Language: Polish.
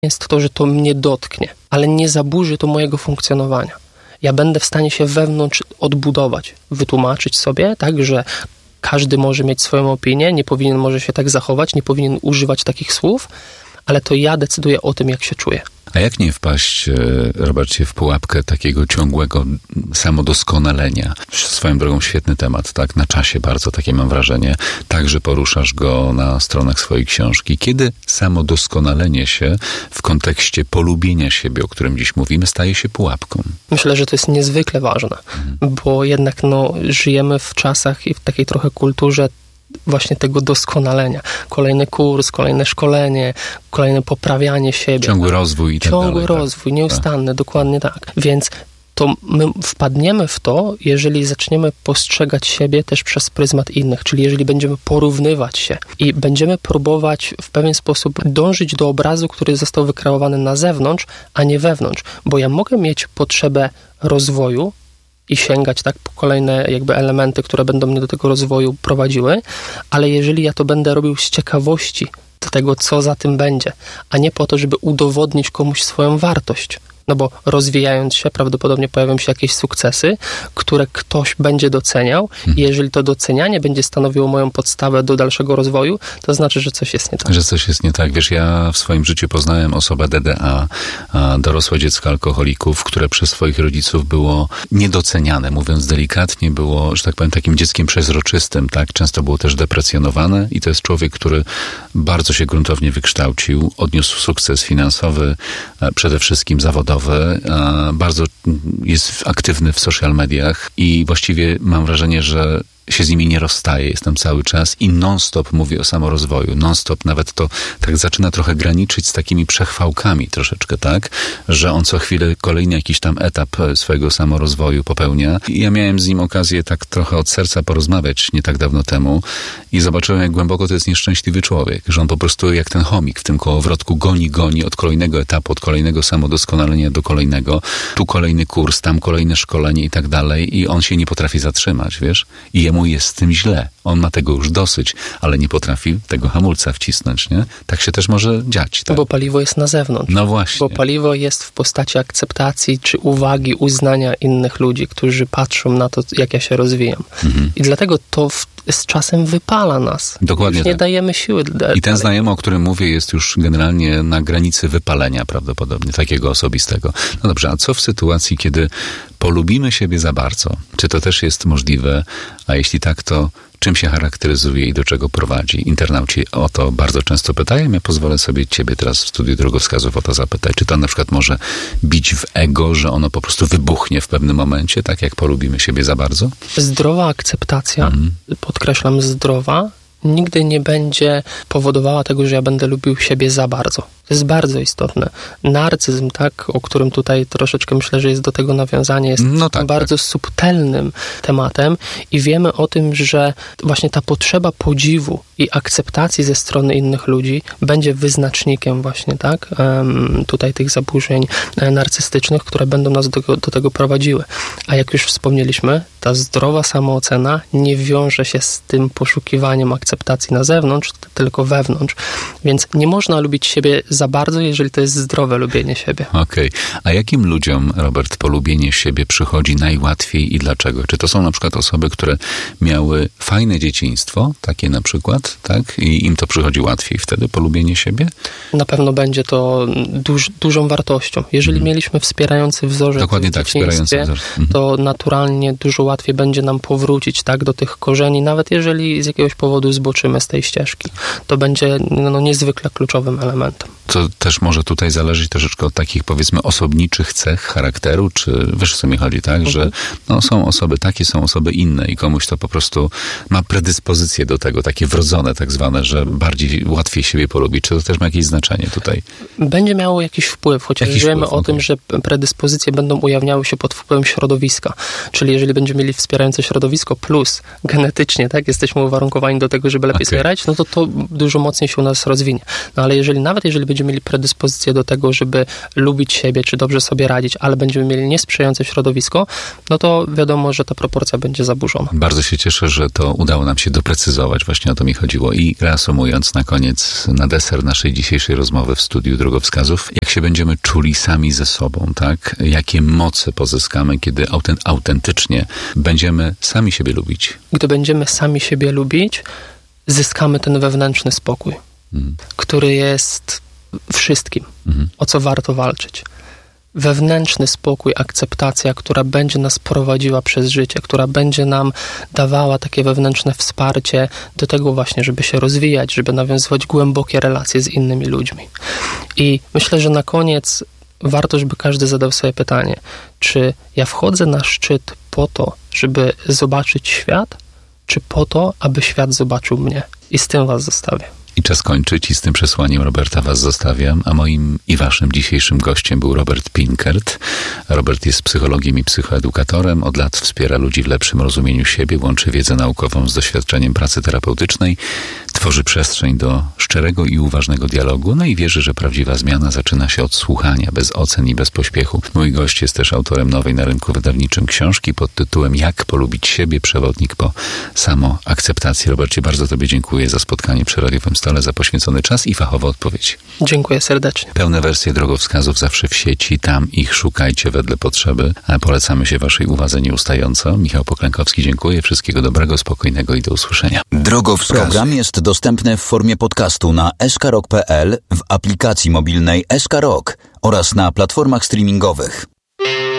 jest to, że to mnie dotknie, ale nie zaburzy to mojego funkcjonowania. Ja będę w stanie się wewnątrz odbudować, wytłumaczyć sobie, tak, że każdy może mieć swoją opinię, nie powinien może się tak zachować, nie powinien używać takich słów, ale to ja decyduję o tym, jak się czuję. A jak nie wpaść, Robercie, w pułapkę takiego ciągłego samodoskonalenia? Swoją drogą świetny temat, tak? Na czasie bardzo, takie mam wrażenie. Także poruszasz go na stronach swojej książki. Kiedy samodoskonalenie się w kontekście polubienia siebie, o którym dziś mówimy, staje się pułapką? Myślę, że to jest niezwykle ważne, bo jednak żyjemy w czasach i w takiej trochę kulturze właśnie tego doskonalenia. Kolejny kurs, kolejne szkolenie, kolejne poprawianie siebie. Ciągły rozwój i tak dalej. Ciągły rozwój, nieustanny, tak. Dokładnie tak. Więc to my wpadniemy w to, jeżeli zaczniemy postrzegać siebie też przez pryzmat innych, czyli jeżeli będziemy porównywać się i będziemy próbować w pewien sposób dążyć do obrazu, który został wykreowany na zewnątrz, a nie wewnątrz. Bo ja mogę mieć potrzebę rozwoju, i sięgać tak po kolejne jakby elementy, które będą mnie do tego rozwoju prowadziły, ale jeżeli ja to będę robił z ciekawości do tego, co za tym będzie, a nie po to, żeby udowodnić komuś swoją wartość. No bo rozwijając się, prawdopodobnie pojawią się jakieś sukcesy, które ktoś będzie doceniał i jeżeli to docenianie będzie stanowiło moją podstawę do dalszego rozwoju, to znaczy, że coś jest nie tak. Że coś jest nie tak. Wiesz, ja w swoim życiu poznałem osobę DDA, dorosłe dziecko alkoholików, które przez swoich rodziców było niedoceniane, mówiąc delikatnie, było, że tak powiem, takim dzieckiem przezroczystym, tak? Często było też deprecjonowane i to jest człowiek, który bardzo się gruntownie wykształcił, odniósł sukces finansowy, przede wszystkim zawodowy, bardzo jest aktywny w social mediach i właściwie mam wrażenie, że się z nimi nie rozstaje, jestem cały czas i non-stop mówi o samorozwoju, non-stop nawet to tak zaczyna trochę graniczyć z takimi przechwałkami troszeczkę, tak, że on co chwilę kolejny jakiś tam etap swojego samorozwoju popełnia i ja miałem z nim okazję tak trochę od serca porozmawiać nie tak dawno temu i zobaczyłem, jak głęboko to jest nieszczęśliwy człowiek, że on po prostu jak ten chomik w tym kołowrotku goni od kolejnego etapu, od kolejnego samodoskonalenia do kolejnego, tu kolejny kurs, tam kolejne szkolenie i tak dalej i on się nie potrafi zatrzymać, wiesz, i jemu jest z tym źle. On ma tego już dosyć, ale nie potrafi tego hamulca wcisnąć, nie? Tak się też może dziać. Tak? Bo paliwo jest na zewnątrz. No właśnie. Bo paliwo jest w postaci akceptacji czy uwagi, uznania innych ludzi, którzy patrzą na to, jak ja się rozwijam. I dlatego to z czasem wypala nas. Dokładnie już nie dajemy siły. I ten znajomy, o którym mówię, jest już generalnie na granicy wypalenia prawdopodobnie, takiego osobistego. No dobrze, a co w sytuacji, kiedy polubimy siebie za bardzo? Czy to też jest możliwe? A jeśli tak, to czym się charakteryzuje i do czego prowadzi? Internauci o to bardzo często pytają. Ja pozwolę sobie ciebie teraz w studiu drogowskazów o to zapytać. Czy to na przykład może bić w ego, że ono po prostu wybuchnie w pewnym momencie, tak jak polubimy siebie za bardzo? Zdrowa akceptacja, podkreślam zdrowa, nigdy nie będzie powodowała tego, że ja będę lubił siebie za bardzo. To jest bardzo istotne. Narcyzm, tak, o którym tutaj troszeczkę myślę, że jest do tego nawiązanie, jest bardzo subtelnym tematem i wiemy o tym, że właśnie ta potrzeba podziwu i akceptacji ze strony innych ludzi będzie wyznacznikiem właśnie, tak, tutaj tych zaburzeń narcystycznych, które będą nas do tego prowadziły. A jak już wspomnieliśmy, ta zdrowa samoocena nie wiąże się z tym poszukiwaniem akceptacji na zewnątrz, tylko wewnątrz. Więc nie można lubić siebie za bardzo, jeżeli to jest zdrowe lubienie siebie. Okej. A jakim ludziom, Robert, polubienie siebie przychodzi najłatwiej i dlaczego? Czy to są na przykład osoby, które miały fajne dzieciństwo, takie na przykład, tak? I im to przychodzi łatwiej wtedy, polubienie siebie? Na pewno będzie to dużą wartością. Jeżeli mieliśmy wspierający wzorzec dokładnie tak, wspierający wzorzec. To naturalnie dużo łatwiej będzie nam powrócić, tak, do tych korzeni, nawet jeżeli z jakiegoś powodu zboczymy z tej ścieżki. To będzie niezwykle kluczowym elementem. To też może tutaj zależeć troszeczkę od takich, powiedzmy, osobniczych cech charakteru, czy wiesz, o co mi chodzi, tak? Że są osoby takie, są osoby inne i komuś to po prostu ma predyspozycje do tego, takie wrodzone tak zwane, że łatwiej siebie polubić. Czy to też ma jakieś znaczenie tutaj? Będzie miało jakiś wpływ, chociaż wiemy o tym, że predyspozycje będą ujawniały się pod wpływem środowiska. Czyli jeżeli będziemy mieli wspierające środowisko plus genetycznie, tak, jesteśmy uwarunkowani do tego, żeby lepiej sobie radzić, no to dużo mocniej się u nas rozwinie. No ale nawet jeżeli będziemy będziemy mieli predyspozycję do tego, żeby lubić siebie, czy dobrze sobie radzić, ale będziemy mieli niesprzyjające środowisko, no to wiadomo, że ta proporcja będzie zaburzona. Bardzo się cieszę, że to udało nam się doprecyzować. Właśnie o to mi chodziło. I reasumując na koniec, na deser naszej dzisiejszej rozmowy w studiu Drogowskazów, jak się będziemy czuli sami ze sobą, tak? Jakie moce pozyskamy, kiedy autentycznie będziemy sami siebie lubić? Gdy będziemy sami siebie lubić, zyskamy ten wewnętrzny spokój, który jest wszystkim, o co warto walczyć. Wewnętrzny spokój, akceptacja, która będzie nas prowadziła przez życie, która będzie nam dawała takie wewnętrzne wsparcie do tego właśnie, żeby się rozwijać, żeby nawiązywać głębokie relacje z innymi ludźmi. I myślę, że na koniec warto, żeby każdy zadał sobie pytanie, czy ja wchodzę na szczyt po to, żeby zobaczyć świat, czy po to, aby świat zobaczył mnie? I z tym was zostawię. I czas kończyć i z tym przesłaniem Roberta was zostawiam, a moim i waszym dzisiejszym gościem był Robert Pinkert. Robert jest psychologiem i psychoedukatorem, od lat wspiera ludzi w lepszym rozumieniu siebie, łączy wiedzę naukową z doświadczeniem pracy terapeutycznej, tworzy przestrzeń do szczerego i uważnego dialogu, no i wierzy, że prawdziwa zmiana zaczyna się od słuchania, bez ocen i bez pośpiechu. Mój gość jest też autorem nowej na rynku wydawniczym książki pod tytułem Jak polubić siebie, przewodnik po samoakceptacji. Robercie, bardzo tobie dziękuję za spotkanie przy Radiowym Stole, za poświęcony czas i fachową odpowiedź. Dziękuję serdecznie. Pełne wersje Drogowskazów zawsze w sieci, tam ich szukajcie wedle potrzeby. Polecamy się waszej uwadze nieustająco. Michał Poklękowski, dziękuję. Wszystkiego dobrego, spokojnego i do usłyszenia. Drogowskazy. Program jest dostępny w formie podcastu na skrok.pl, w aplikacji mobilnej SK Rock oraz na platformach streamingowych.